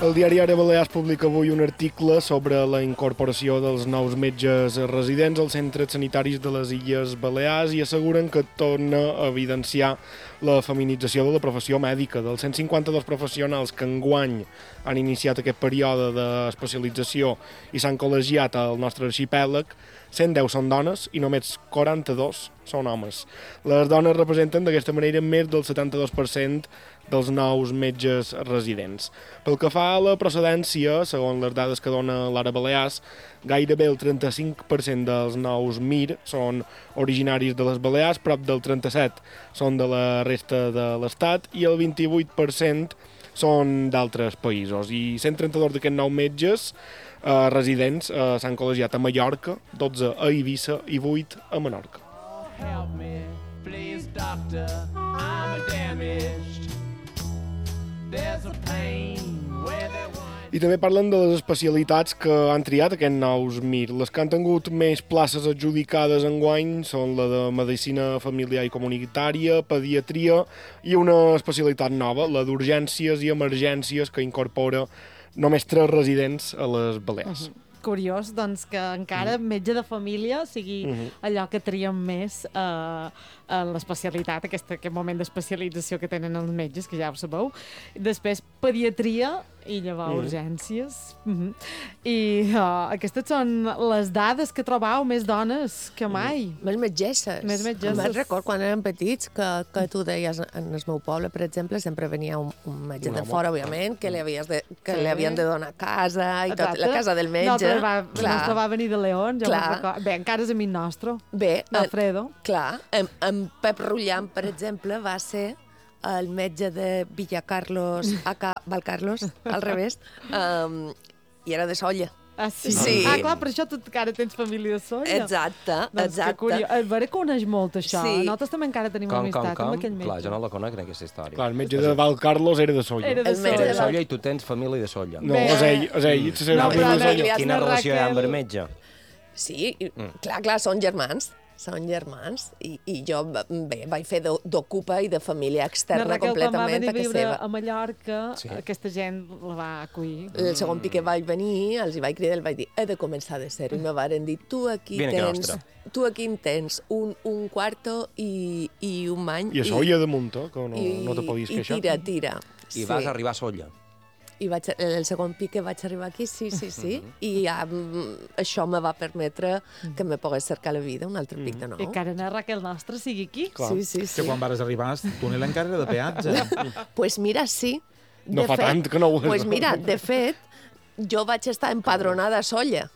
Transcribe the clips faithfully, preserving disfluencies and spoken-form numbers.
El diari Ara Balears publica avui un article sobre la incorporació dels nous metges residents als centres sanitaris de les Illes Balears i asseguren que torna a evidenciar la feminització de la professió mèdica. Dels cent cinquanta-dos professionals que enguany han iniciat aquest període d'especialització i s'han col·legiat al nostre arxipèlag, cent deu són dones i només quaranta-dos són homes. Les dones representen d'aquesta manera més del setanta-dos per cent dels nous metges residents. Pel que fa a la procedència, segons les dades que dona l'Ara Balears, gairebé el trenta-cinc per cent dels nous M I R són originaris de les Balears, prop del trenta-set per cent són de la resta de l'Estat i el vint-i-vuit per cent són d'altres països. I cent trenta-dos d'aquests nous metges eh, residents eh, s'han col·legiat a Mallorca, dotze a Eivissa i vuit a Menorca. Help me, please, doctor, I'm damaged. There's a pain where there was... I també parlen de les especialitats que han triat aquests nous M I R. Les que han tingut més places adjudicades enguany són la de Medicina Familiar i Comunitària, Pediatria i una especialitat nova, la d'Urgències i Emergències, que incorpora només tres residents a les Balears. Uh-huh. Curiós, doncs, que encara mm. metge de família sigui mm-hmm. allò que triem més eh, en l'especialitat, aquest, aquest moment d'especialització que tenen els metges, que ja ho sabeu. Després, pediatria i llavors mm. urgències. Mm-hmm. I uh, aquestes són les dades que trobau més dones que mai. Mm. Més metgesses. Més metgesses. Me'n record quan érem petits que, que tu deies, en el meu poble, per exemple, sempre venia un, un metge un de fora, òbviament, que, li, havies de, que sí. li havien de donar casa i tot, la casa del metge. No, va, el nostre va venir de León, ja me'n record. Bé, encara és amic nostre. Bé, Alfredo. Eh, clar, en, en Pep Rullant, per exemple, va ser el metge de Villacarlos, a Valcarlos, al revés, um, i era de Solla. Ah, sí? sí? Ah, clar, per això tu encara tens família de Solla. Exacte, doncs exacte. El Vera coneix molt això. Sí. Nosaltres també encara tenim com, amistat com, com? amb aquell metge. Clar, jo no la conec, aquesta història. Clar, el metge de Valcarlos era de Solla. Era de Solla. Era de Solla i tu tens família de Solla. No, és ell, és ell. Mm. No, però de Solla. Quina relació hi ha amb el metge? Sí, mm. clar, clar, són germans. Són germans, i, i jo bé, vaig fer d'ocupa i de família externa completament a casa seva. A Mallorca, sí. Aquesta gent la va acollir. El segon pic que vaig venir, els hi vaig cridar, els vaig dir, he de començar de zero. I me varen dir, tu aquí Viene tens... Tu aquí en tens un, un quarto i, i un bany. I a Solla de muntó, que no, i, no te podies queixar. I tira, tira. I sí. vas arribar a Solla. I vaig, el segon pic que vaig arribar aquí, sí, sí, sí, i ja, això me va permetre que me pogués cercar la vida, un altre pic de nou. I que ara Raquel nostra sigui aquí. Clar. Sí, sí, sí. Que quan vas arribar, el túnel encara era de peatge. Pues mira, sí. No de fa fet, tant que no ho és. Pues mira, de fet, jo vaig estar empadronada a Solla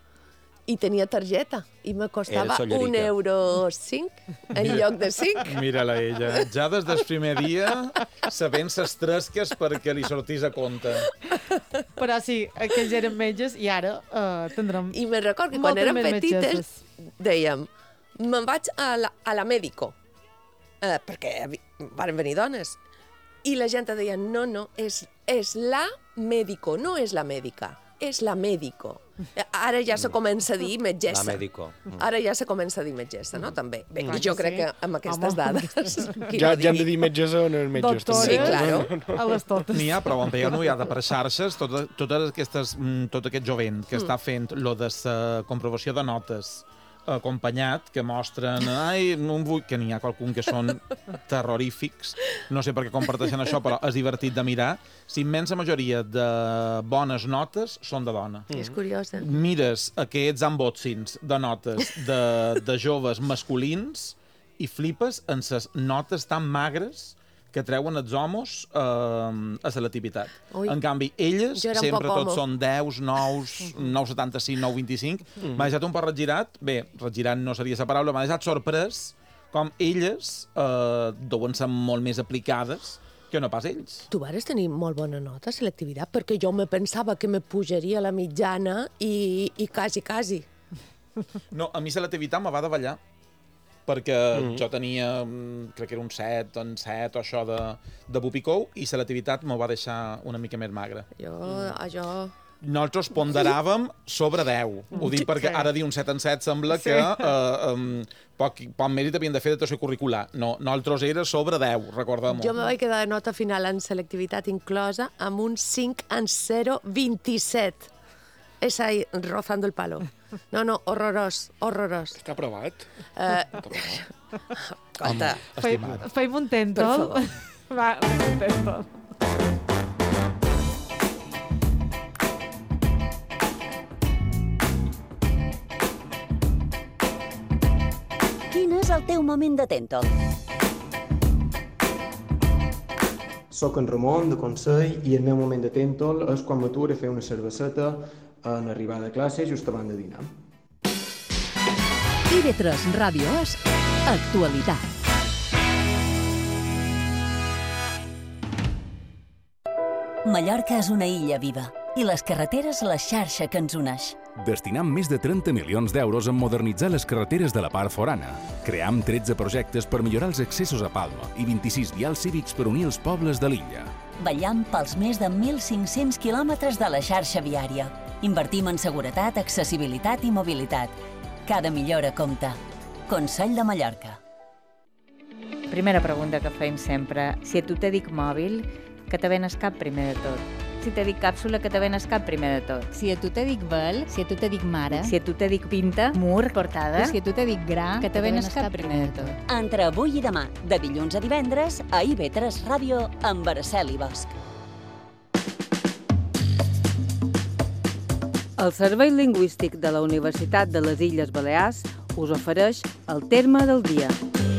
i tenia targeta i me costava un euro cinc en lloc de cinc. Mira-la ella, ja des del primer dia sabent ses tresques perquè li sortís a compte. Però sí, aquells eren metges i ara uh, tindrem I me record que quan érem petites metgesses. Dèiem, me'n vaig a la, a la Médico, eh, perquè van venir dones. I la gent deia, no, no, és, és la Médico, no és la mèdica, és la Médico. Ara ja se comença a dir metgessa. La Médico. Ara ja se comença a dir metgessa, no? També. Bé, i jo crec que amb aquestes dades... Ja, ja hem de dir metgessa o no metges. Doctores, sí, claro. A les totes. N'hi ha, però on veia no hi ha de per xarxes, tot, totes aquestes, tot aquest jovent que mm. està fent lo de la comprovació de notes acompanyat, que mostren ai, no vull, que n'hi ha qualcun que són terrorífics, no sé per què comparteixen això, però és divertit de mirar. La immensa majoria de bones notes són de dona. Mm. És curiós, eh? Mires aquests unboxings de notes de, de joves masculins i flipes en les notes tan magres que treuen els homes eh, a selectivitat. Ui. En canvi, elles sempre tots homo. són deu, nou, nou coma setanta-cinc, nou coma vint-i-cinc. Mm. M'ha deixat un poc regirat, bé, regirat no seria la paraula, m'ha deixat sorprès com elles eh, deuen ser molt més aplicades que no pas ells. Tu vares tenir molt bona nota a selectivitat, perquè jo me pensava que me pujaria la mitjana i, i quasi, quasi. No, a mi selectivitat me va davallar, perquè mm. jo tenia, crec que era un set, un set o això de, de Bupicou, i selectivitat m'ho va deixar una mica més magra. Jo, mm. jo... nosaltres ponderàvem sobre deu. Ho dic perquè ara dir un set en set sembla que eh, um, poc, poc mèrit havien de fer d'atenció curricular. No, nosaltres era sobre deu, recordem-ho. Jo me vaig quedar de nota final en selectivitat inclosa amb un cinc en zero coma vint-i-set. És ahí, rozando el palo. No, no, horrorós, horrorós. Està aprovat? Uh, Escolta, Estimat. Feim un tentol. Va, un tentol. Quin és el teu moment de tèntol? Soc en Ramon, de Consell, i el meu moment de tèntol és quan m'ature a fer una cerveseta en arribada a classe just abans de dinar. I V tres Ràdio És Actualitat. Mallorca és una illa viva i les carreteres la xarxa que ens uneix. Destinam més de trenta milions d'euros en modernitzar les carreteres de la part forana. Cream tretze projectes per millorar els accessos a Palma i vint-i-sis vials cívics per unir els pobles de l'illa. Vetllam pels més de mil cinc-cents quilòmetres de la xarxa viària. Invertim en seguretat, accessibilitat i mobilitat. Cada millora compta. Consell de Mallorca. Primera pregunta que feim sempre. Si a tu te dic mòbil, que te venes cap primer de tot? Si te dic càpsula, que te venes cap primer de tot? Si a tu te dic vel, si a tu te dic mare, Si a tu te dic pinta, mur, portada, si a tu te dic gra, que te venes cap primer de tot? Entre avui i demà, de dilluns a divendres, a I V tres Ràdio amb Araceli Bosch. El Servei Lingüístic de la Universitat de les Illes Balears us ofereix el terme del dia.